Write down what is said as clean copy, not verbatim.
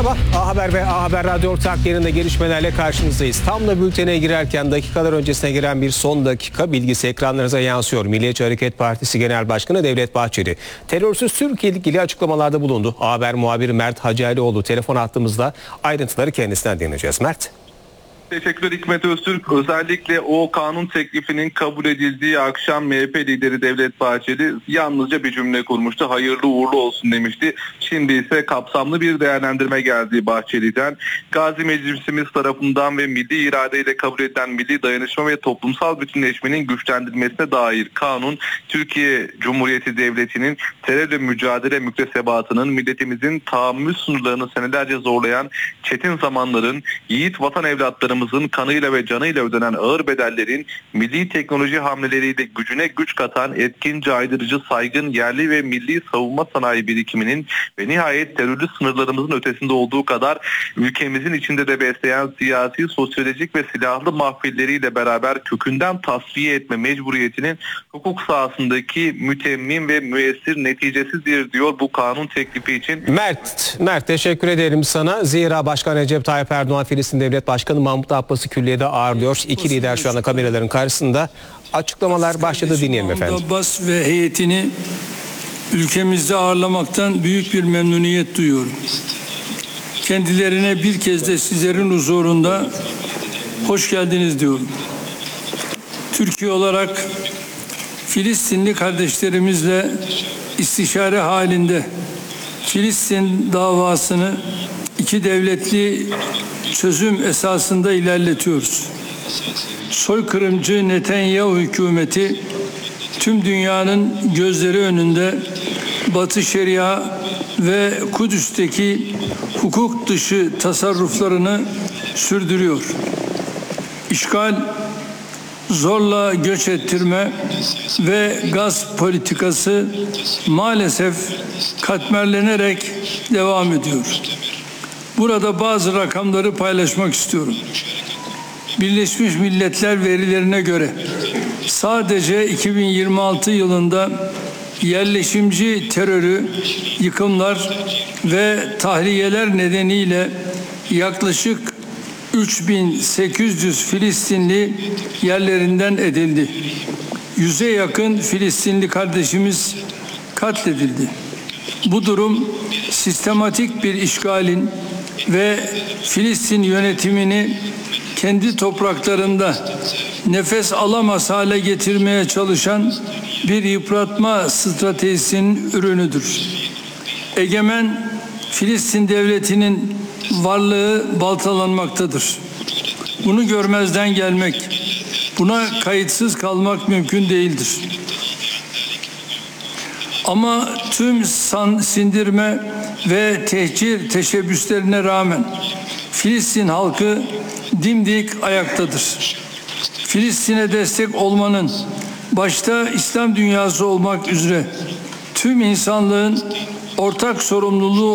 Merhaba, A Haber ve A Haber Radyo ortaklarında gelişmelerle karşınızdayız. Tam da bültene girerken dakikalar öncesine gelen bir son dakika bilgisi ekranlarınıza yansıyor. Milliyetçi Hareket Partisi Genel Başkanı Devlet Bahçeli terörsüz Türkiye ilgili açıklamalarda bulundu. A Haber muhabiri Mert Hacıalioğlu telefon attığımızda ayrıntıları kendisinden dinleyeceğiz. Mert. Teşekkürler Hikmet Öztürk. Özellikle o kanun teklifinin kabul edildiği akşam MHP lideri Devlet Bahçeli yalnızca bir cümle kurmuştu. Hayırlı uğurlu olsun demişti. Şimdi ise kapsamlı bir değerlendirme geldi Bahçeli'den. Gazi Meclisimiz tarafından ve milli iradeyle kabul edilen milli dayanışma ve toplumsal bütünleşmenin güçlendirilmesine dair kanun, Türkiye Cumhuriyeti Devleti'nin terörle mücadele müktesebatının, milletimizin tahammül sınırlarını senelerce zorlayan çetin zamanların, yiğit vatan evlatlarımız kanıyla ve canıyla ödenen ağır bedellerin milli teknoloji hamleleriyle gücüne güç katan etkin, caydırıcı, saygın, yerli ve milli savunma sanayi birikiminin ve nihayet terörist sınırlarımızın ötesinde olduğu kadar ülkemizin içinde de besleyen siyasi, sosyolojik ve silahlı mahfilleriyle beraber kökünden tasfiye etme mecburiyetinin hukuk sahasındaki mütemmim ve müessir neticesidir diyor bu kanun teklifi için. Mert teşekkür ederim sana. Zira Başkan Recep Tayyip Erdoğan, Filistin Devlet Başkanı Mahmut Abbas'ı külliyede ağırlıyor. İki lider şu anda kameraların karşısında. Açıklamalar başladı, dinleyelim efendim. Abbas ve heyetini ülkemizde ağırlamaktan büyük bir memnuniyet duyuyorum. Kendilerine bir kez de sizlerin huzurunda hoş geldiniz diyorum. Türkiye olarak Filistinli kardeşlerimizle istişare halinde Filistin davasını iki devletli çözüm esasında ilerletiyoruz. Soykırımcı Netanyahu hükümeti tüm dünyanın gözleri önünde Batı Şeria ve Kudüs'teki hukuk dışı tasarruflarını sürdürüyor. İşgal, zorla göç ettirme ve gaz politikası maalesef katmerlenerek devam ediyor. Burada bazı rakamları paylaşmak istiyorum. Birleşmiş Milletler verilerine göre sadece 2026 yılında yerleşimci terörü, yıkımlar ve tahliyeler nedeniyle yaklaşık 3800 Filistinli yerlerinden edildi. 100'e yakın Filistinli kardeşimiz katledildi. Bu durum sistematik bir işgalin ve Filistin yönetimini kendi topraklarında nefes alamaz hale getirmeye çalışan bir yıpratma stratejisinin ürünüdür. Egemen Filistin devletinin varlığı baltalanmaktadır. Bunu görmezden gelmek, buna kayıtsız kalmak mümkün değildir. Ama tüm sindirme ve tehcir teşebbüslerine rağmen Filistin halkı dimdik ayaktadır. Filistin'e destek olmanın başta İslam dünyası olmak üzere tüm insanlığın ortak sorumluluğu